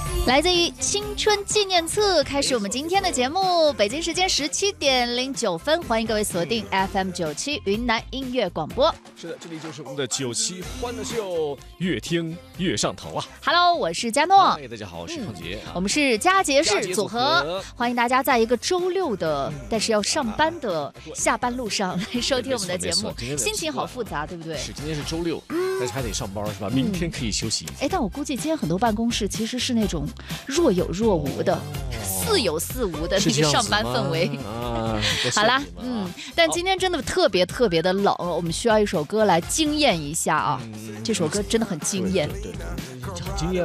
来自于青春纪念册，开始我们今天的节目。北京时间17:09，欢迎各位锁定 FM97云南音乐广播。 是的，这里就是我们的97欢乐秀，越听越上头啊 Hello， 我是佳诺。 大家好，我是康杰。 我们是佳节式组合，欢迎大家在一个周六的但是要上班的下班路上来收听我们的节目，心情好复杂，对不对？ 是，今天是周六，但是还得上班是吧？明天可以休息。 但我估计今天很多办公室其实是那种若有若无的、似有似无的那个上班氛围。好啦，但今天真的特别特别的冷，我们需要一首歌来惊艳一下啊！这首歌真的很惊艳， 对，很惊艳。